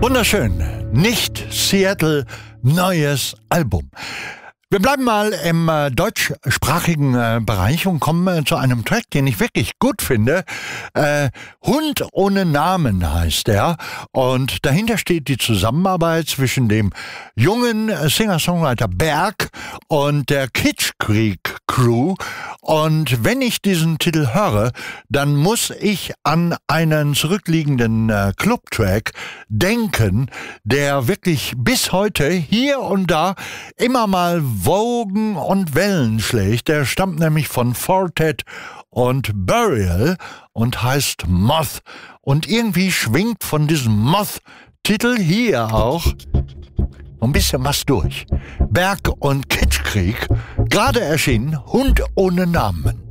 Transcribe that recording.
Wunderschön. Nicht Seattle, neues Album. Wir bleiben mal im deutschsprachigen Bereich und kommen zu einem Track, den ich wirklich gut finde. Hund ohne Namen heißt er. Und dahinter steht die Zusammenarbeit zwischen dem jungen Singer-Songwriter Berg und der Kitsch Creek Crew. Und wenn ich diesen Titel höre, dann muss ich an einen zurückliegenden Clubtrack denken, der wirklich bis heute hier und da immer mal Wogen und Wellen schlägt. Der stammt nämlich von Fortet und Burial und heißt Moth. Und irgendwie schwingt von diesem Moth-Titel hier auch ein bisschen was durch. Berg und Kitsch Creek, gerade erschienen, Hund ohne Namen.